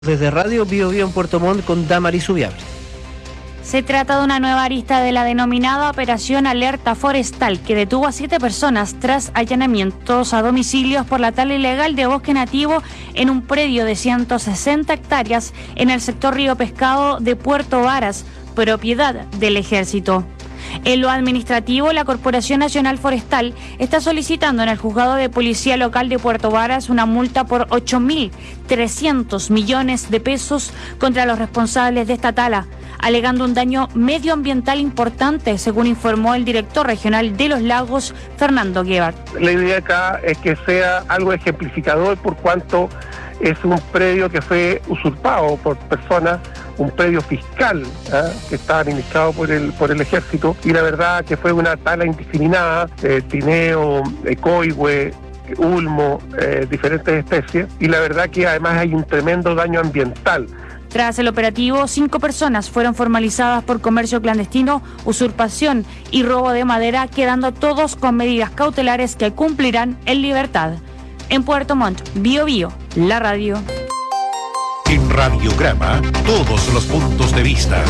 Desde Radio Bio Bio en Puerto Montt con Damaris Ubiable. Se trata de una nueva arista de la denominada Operación Alerta Forestal, que detuvo a 7 personas tras allanamientos a domicilios por la tala ilegal de bosque nativo en un predio de 160 hectáreas en el sector Río Pescado de Puerto Varas, propiedad del Ejército. En lo administrativo, la Corporación Nacional Forestal está solicitando en el Juzgado de Policía Local de Puerto Varas una multa por 8.300 millones de pesos contra los responsables de esta tala, alegando un daño medioambiental importante, según informó el director regional de Los Lagos, Fernando Guevara. La idea acá es que sea algo ejemplificador por cuanto es un predio que fue usurpado por personas, un predio fiscal que estaba administrado por el Ejército, y la verdad que fue una tala indiscriminada, tineo, coihue, ulmo, diferentes especies, y la verdad que además hay un tremendo daño ambiental. Tras el operativo, 5 personas fueron formalizadas por comercio clandestino, usurpación y robo de madera, quedando todos con medidas cautelares que cumplirán en libertad. En Puerto Montt, Bio Bio, la radio. En Radiograma, todos los puntos de vista.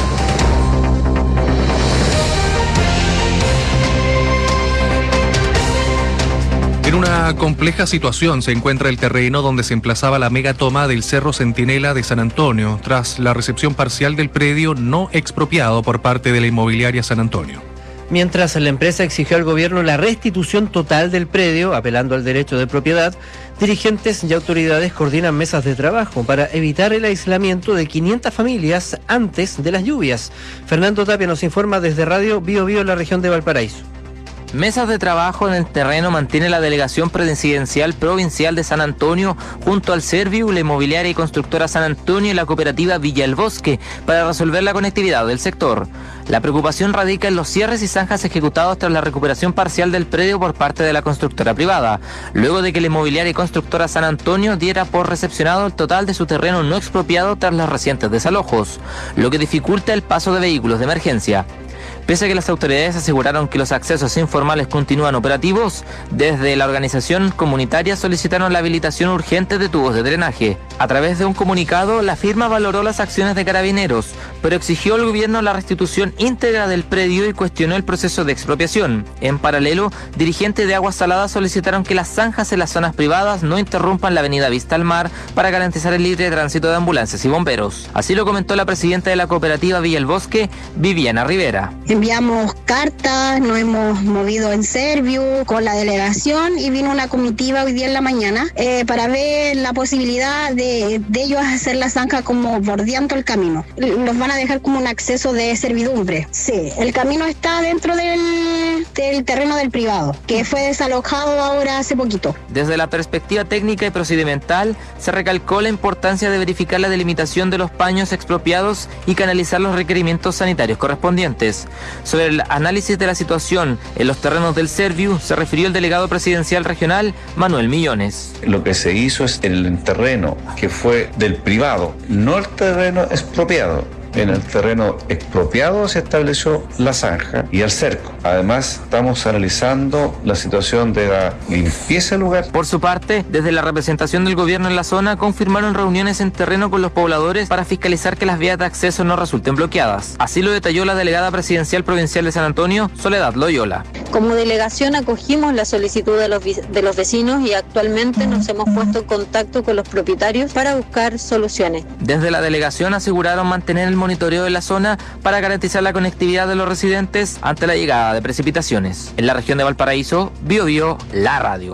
En una compleja situación se encuentra el terreno donde se emplazaba la megatoma del Cerro Centinela de San Antonio, tras la recepción parcial del predio no expropiado por parte de la inmobiliaria San Antonio. Mientras la empresa exigió al gobierno la restitución total del predio, apelando al derecho de propiedad, dirigentes y autoridades coordinan mesas de trabajo para evitar el aislamiento de 500 familias antes de las lluvias. Fernando Tapia nos informa desde Radio Bio Bio en la región de Valparaíso. Mesas de trabajo en el terreno mantiene la Delegación Presidencial Provincial de San Antonio junto al Serviu, la inmobiliaria y constructora San Antonio y la cooperativa Villa El Bosque para resolver la conectividad del sector. La preocupación radica en los cierres y zanjas ejecutados tras la recuperación parcial del predio por parte de la constructora privada, luego de que la inmobiliaria y constructora San Antonio diera por recepcionado el total de su terreno no expropiado tras los recientes desalojos, lo que dificulta el paso de vehículos de emergencia. Pese a que las autoridades aseguraron que los accesos informales continúan operativos, desde la organización comunitaria solicitaron la habilitación urgente de tubos de drenaje. A través de un comunicado, la firma valoró las acciones de Carabineros, pero exigió al gobierno la restitución íntegra del predio y cuestionó el proceso de expropiación. En paralelo, dirigentes de Aguas Saladas solicitaron que las zanjas en las zonas privadas no interrumpan la avenida Vista al Mar para garantizar el libre tránsito de ambulancias y bomberos. Así lo comentó la presidenta de la cooperativa Villa El Bosque, Viviana Rivera. Enviamos cartas, nos hemos movido en Serviu con la delegación y vino una comitiva hoy día en la mañana para ver la posibilidad de ellos hacer la zanja como bordeando el camino. Los van a dejar como un acceso de servidumbre. Sí, el camino está dentro del terreno del privado, que fue desalojado ahora hace poquito. Desde la perspectiva técnica y procedimental, se recalcó la importancia de verificar la delimitación de los paños expropiados y canalizar los requerimientos sanitarios correspondientes. Sobre el análisis de la situación en los terrenos del Serviu, se refirió el delegado presidencial regional, Manuel Millones. Lo que se hizo es el terreno que fue del privado, no el terreno expropiado. En el terreno expropiado se estableció la zanja y el cerco. Además, estamos analizando la situación de la limpieza del lugar. Por su parte, desde la representación del gobierno en la zona, confirmaron reuniones en terreno con los pobladores para fiscalizar que las vías de acceso no resulten bloqueadas. Así lo detalló la delegada presidencial provincial de San Antonio, Soledad Loyola. Como delegación acogimos la solicitud de los vecinos y actualmente nos hemos puesto en contacto con los propietarios para buscar soluciones. Desde la delegación aseguraron mantener el monitoreo de la zona para garantizar la conectividad de los residentes ante la llegada de precipitaciones. En la región de Valparaíso, Bio Bio, la radio.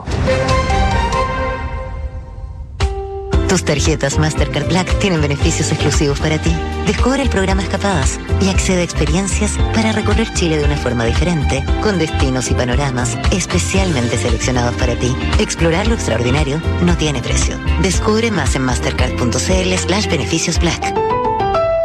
Tus tarjetas Mastercard Black tienen beneficios exclusivos para ti. Descubre el programa Escapadas y accede a experiencias para recorrer Chile de una forma diferente, con destinos y panoramas especialmente seleccionados para ti. Explorar lo extraordinario no tiene precio. Descubre más en mastercard.cl/beneficios Black.